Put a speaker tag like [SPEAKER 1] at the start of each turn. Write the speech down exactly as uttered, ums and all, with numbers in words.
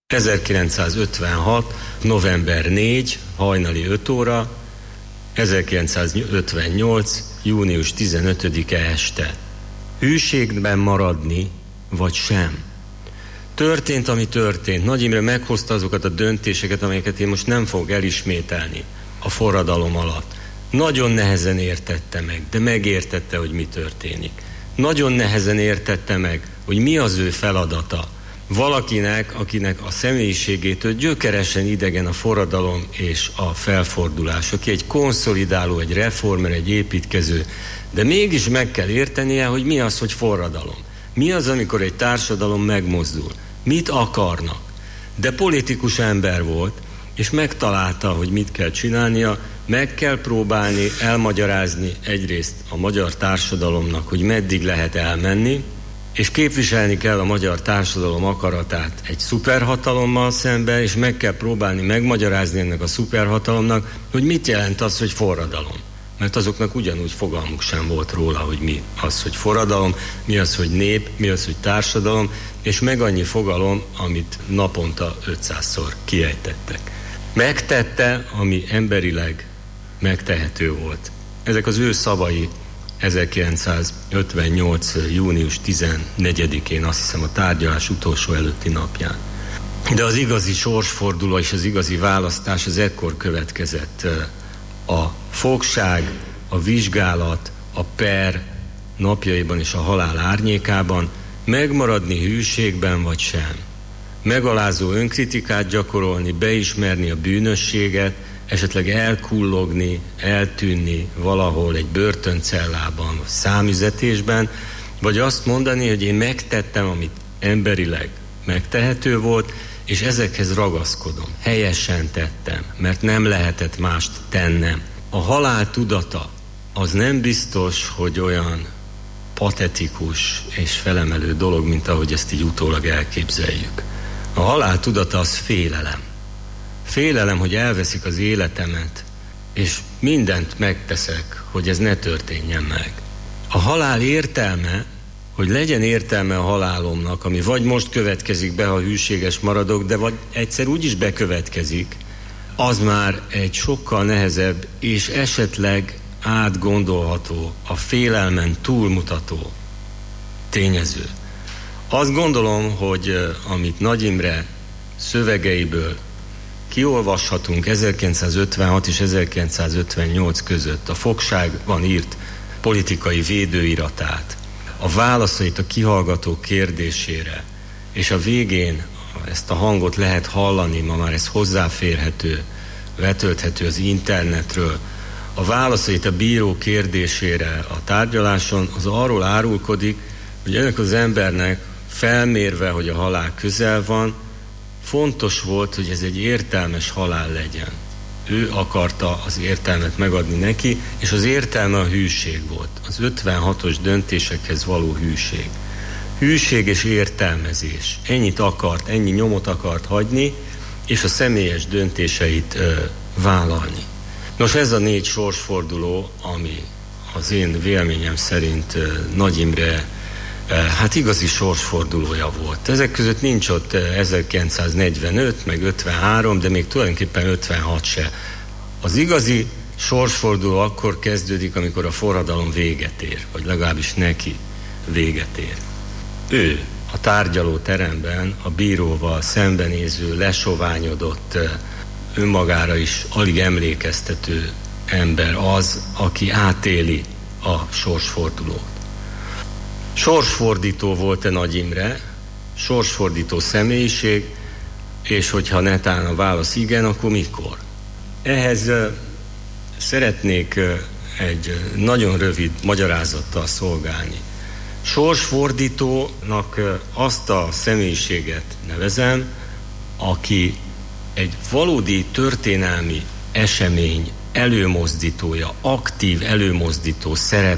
[SPEAKER 1] ezerkilencszázötvenhat. november negyedike, hajnali öt óra, ezerkilencszázötvennyolc. június tizenötödike este. Hűségben maradni, vagy sem? Történt, ami történt. Nagy Imre meghozta azokat a döntéseket, amelyeket én most nem fogok elismételni a forradalom alatt. Nagyon nehezen értette meg, de megértette, hogy mi történik. Nagyon nehezen értette meg, hogy mi az ő feladata. Valakinek, akinek a személyiségétől gyökeresen idegen a forradalom és a felfordulás, aki egy konszolidáló, egy reformer, egy építkező, de mégis meg kell értenie, hogy mi az, hogy forradalom. Mi az, amikor egy társadalom megmozdul. Mit akarnak? De politikus ember volt, és megtalálta, hogy mit kell csinálnia, meg kell próbálni elmagyarázni egyrészt a magyar társadalomnak, hogy meddig lehet elmenni, és képviselni kell a magyar társadalom akaratát egy szuperhatalommal szemben, és meg kell próbálni megmagyarázni ennek a szuperhatalomnak, hogy mit jelent az, hogy forradalom. Mert azoknak ugyanúgy fogalmuk sem volt róla, hogy mi az, hogy forradalom, mi az, hogy nép, mi az, hogy társadalom, és meg annyi fogalom, amit naponta ötszázszor kiejtettek. Megtette, ami emberileg megtehető volt. Ezek az ő szavai ezerkilencszázötvennyolc. június tizennegyedikén, azt hiszem a tárgyalás utolsó előtti napján. De az igazi sorsforduló és az igazi választás az ekkor következett. A fogság, a vizsgálat, a per napjaiban és a halál árnyékában megmaradni hűségben vagy sem. Megalázó önkritikát gyakorolni, beismerni a bűnösséget, esetleg elkullogni, eltűnni valahol egy börtöncellában, vagy számüzetésben, vagy azt mondani, hogy én megtettem, amit emberileg megtehető volt, és ezekhez ragaszkodom. Helyesen tettem, mert nem lehetett mást tennem. A halál tudata az nem biztos, hogy olyan patetikus és felemelő dolog, mint ahogy ezt így utólag elképzeljük. A halál tudata az félelem. Félelem, hogy elveszik az életemet, és mindent megteszek, hogy ez ne történjen meg. A halál értelme, hogy legyen értelme a halálomnak, ami vagy most következik be, ha hűséges maradok, de vagy egyszer úgyis bekövetkezik, az már egy sokkal nehezebb és esetleg átgondolható, a félelmen túlmutató tényező. Azt gondolom, hogy amit Nagy Imre szövegeiből kiolvashatunk ezerkilencszázötvenhat és ezerkilencszázötvennyolc között, a fogságban írt politikai védőiratát, a válaszait a kihallgató kérdésére, és a végén ezt a hangot lehet hallani, ma már ez hozzáférhető, letölthető az internetről, a válaszait a bíró kérdésére a tárgyaláson, az arról árulkodik, hogy ennek az embernek felmérve, hogy a halál közel van, fontos volt, hogy ez egy értelmes halál legyen. Ő akarta az értelmet megadni neki, és az értelme a hűség volt. Az ötvenhatos döntésekhez való hűség. Hűség és értelmezés. Ennyit akart, ennyi nyomot akart hagyni, és a személyes döntéseit ö, vállalni. Nos, ez a négy sorsforduló, ami az én véleményem szerint ö, Nagy Imre hát igazi sorsfordulója volt. Ezek között nincs ott ezerkilencszáznegyvenöt, meg ötvenhárom, de még tulajdonképpen ötvenhat se. Az igazi sorsforduló akkor kezdődik, amikor a forradalom véget ér, vagy legalábbis neki véget ér. Ő a tárgyaló teremben a bíróval szembenéző, lesoványodott, önmagára is alig emlékeztető ember az, aki átéli a sorsfordulót. Sorsfordító volt-e Nagy Imre, sorsfordító személyiség, és hogyha netán a válasz igen, akkor mikor? Ehhez uh, szeretnék uh, egy nagyon rövid magyarázattal szolgálni. Sorsfordítónak uh, azt a személyiséget nevezem, aki egy valódi történelmi esemény előmozdítója, aktív előmozdító szerep